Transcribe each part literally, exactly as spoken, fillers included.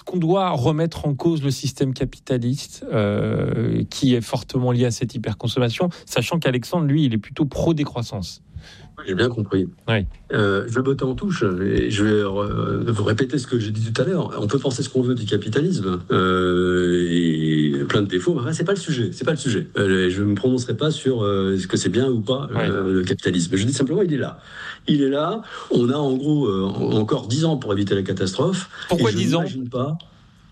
qu'on doit remettre en cause le système capitaliste euh, qui est fortement lié à cette hyperconsommation, sachant qu'Alexandre, lui, il est plutôt pro-décroissance? J'ai bien compris. Oui. Euh, je vais botter en touche et je vais euh, vous répéter ce que j'ai dit tout à l'heure. On peut penser ce qu'on veut du capitalisme euh, et plein de défauts, mais enfin, c'est pas le sujet. C'est pas le sujet. Euh, je ne me prononcerai pas sur euh, ce que c'est bien ou pas euh, oui. le capitalisme. Je dis simplement, il est là. Il est là. On a en gros euh, encore dix ans pour éviter la catastrophe. Pourquoi dix ans ? Je n'imagine pas. Pardon ?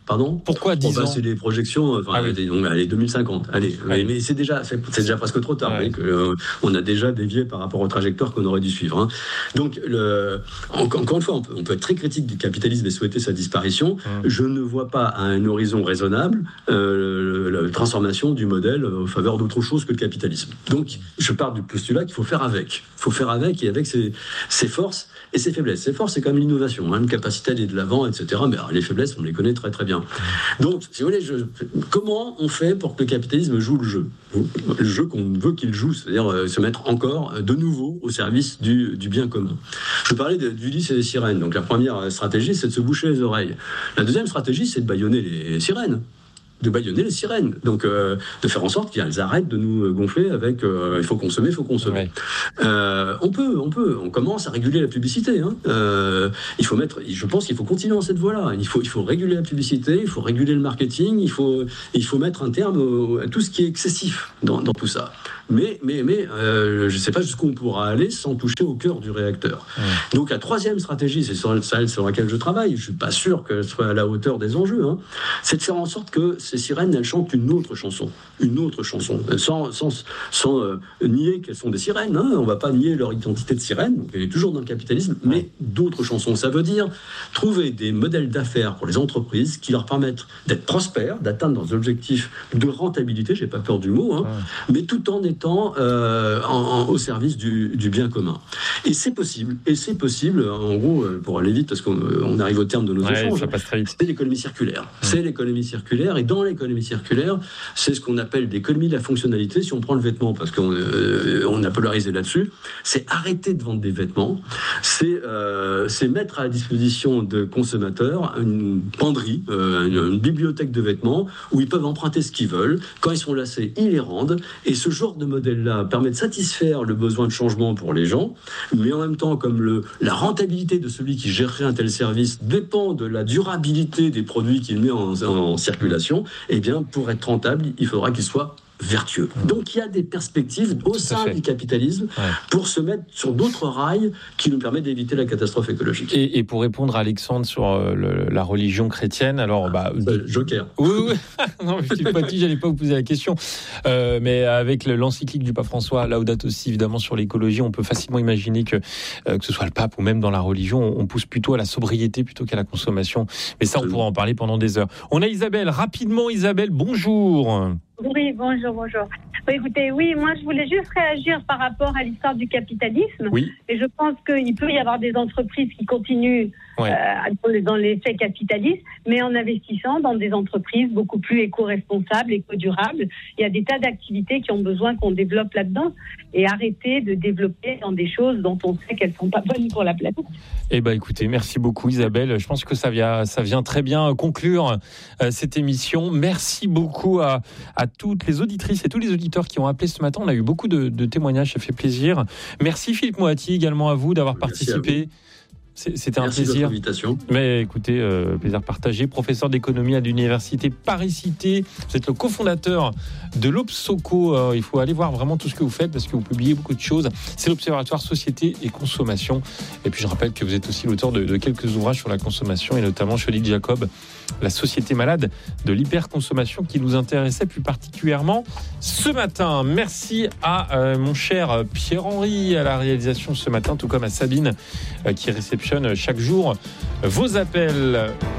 Pourquoi dix bon, bah, ans ? C'est des projections, enfin, ah oui. donc, allez, deux mille cinquante. Allez, ah oui. mais c'est déjà, c'est, c'est déjà presque trop tard. Ouais. Que, euh, on a déjà dévié par rapport aux trajectoires qu'on aurait dû suivre. Hein. Donc, le, encore, encore une fois, on peut, on peut être très critique du capitalisme et souhaiter sa disparition. Mmh. Je ne vois pas à un horizon raisonnable euh, la transformation du modèle en faveur d'autre chose que le capitalisme. Donc, je pars du postulat qu'il faut faire avec. Il faut faire avec et avec ses, ses forces et ses faiblesses. Ses forces, c'est quand même l'innovation, hein, une capacité d'aller de l'avant, et cetera. Mais alors, les faiblesses, on les connaît très très bien. Donc, si vous voulez, je, comment on fait pour que le capitalisme joue le jeu ? Le jeu qu'on veut qu'il joue, c'est-à-dire euh, se mettre encore de nouveau au service du, du bien commun. Je parlais de, d'Ulysse et des sirènes. Donc, la première stratégie, c'est de se boucher les oreilles. La deuxième stratégie, c'est de bâillonner les sirènes. de bâillonner les sirènes, donc euh, de faire en sorte qu'elles arrêtent de nous gonfler avec euh, il faut consommer, il faut consommer. Ouais. Euh, on peut, on peut, on commence à réguler la publicité. Hein. Euh, il faut mettre, je pense qu'il faut continuer dans cette voie-là. Il faut, il faut réguler la publicité, il faut réguler le marketing, il faut, il faut mettre un terme au, à tout ce qui est excessif dans, dans tout ça. Mais, mais, mais, euh, je ne sais pas jusqu'où on pourra aller sans toucher au cœur du réacteur. Ouais. Donc la troisième stratégie, c'est celle sur laquelle je travaille. Je suis pas sûr qu'elle soit à la hauteur des enjeux. Hein. C'est de faire en sorte que ces sirènes, elles chantent une autre chanson, une autre chanson, sans, sans, sans euh, nier qu'elles sont des sirènes. Hein. On ne va pas nier leur identité de sirène. Donc elle est toujours dans le capitalisme, mais ouais. d'autres chansons. Ça veut dire trouver des modèles d'affaires pour les entreprises qui leur permettent d'être prospères, d'atteindre leurs objectifs de rentabilité. J'ai pas peur du mot, hein, ouais. mais tout en étant euh, en, en, au service du, du bien commun. Et c'est possible. Et c'est possible. En gros, pour aller vite, parce qu'on on arrive au terme de nos ouais, échanges. Ça passe très vite. C'est l'économie circulaire. Ouais. C'est l'économie circulaire. Et dans l'économie circulaire, c'est ce qu'on appelle l'économie de la fonctionnalité. Si on prend le vêtement, parce qu'on euh, on a polarisé là-dessus, c'est arrêter de vendre des vêtements. C'est, euh, c'est mettre à la disposition de consommateurs une penderie, euh, une, une bibliothèque de vêtements où ils peuvent emprunter ce qu'ils veulent. Quand ils sont lassés, ils les rendent. Et ce genre de modèle-là permet de satisfaire le besoin de changement pour les gens, mais en même temps, comme le, la rentabilité de celui qui gérerait un tel service dépend de la durabilité des produits qu'il met en, en circulation, eh bien, pour être rentable, il faudra qu'il soit vertueux. Donc il y a des perspectives au Tout sein du capitalisme ouais. pour se mettre sur d'autres rails qui nous permettent d'éviter la catastrophe écologique. Et, et pour répondre à Alexandre sur euh, le, la religion chrétienne, alors ah, bah de... Joker. Oui, oui. non, je suis pas dit, j'allais pas vous poser la question. Euh, mais avec l'encyclique du pape François, Laudato Si, évidemment sur l'écologie, on peut facilement imaginer que euh, que ce soit le pape ou même dans la religion, on, on pousse plutôt à la sobriété plutôt qu'à la consommation. Mais ça, on pourra en parler pendant des heures. On a Isabelle. Rapidement, Isabelle. Bonjour. Oui, bonjour, bonjour. Bah, écoutez, oui, moi je voulais juste réagir par rapport à l'histoire du capitalisme. Oui. Et je pense qu'il peut y avoir des entreprises qui continuent ouais. euh, dans l'effet capitaliste, mais en investissant dans des entreprises beaucoup plus éco-responsables, éco-durables. Il y a des tas d'activités qui ont besoin qu'on développe là-dedans et arrêter de développer dans des choses dont on sait qu'elles ne sont pas bonnes pour la planète. Eh bien, écoutez, merci beaucoup Isabelle. Je pense que ça vient, ça vient très bien conclure euh, cette émission. Merci beaucoup à, à toutes les auditrices et tous les auditeurs qui ont appelé ce matin. On a eu beaucoup de, de témoignages, ça fait plaisir. Merci Philippe Moati également à vous d'avoir Merci participé. C'était Merci un plaisir. De votre invitation. Mais écoutez, euh, plaisir partagé. Professeur d'économie à l'université Paris-Cité. Vous êtes le cofondateur de l'Obsoco. Euh, il faut aller voir vraiment tout ce que vous faites parce que vous publiez beaucoup de choses. C'est l'Observatoire Société et Consommation. Et puis je rappelle que vous êtes aussi l'auteur de, de quelques ouvrages sur la consommation et notamment chez Odile Jacob, la société malade de l'hyperconsommation qui nous intéressait plus particulièrement ce matin. Merci à euh, mon cher Pierre-Henri à la réalisation ce matin, tout comme à Sabine euh, qui réceptionne chaque jour vos appels.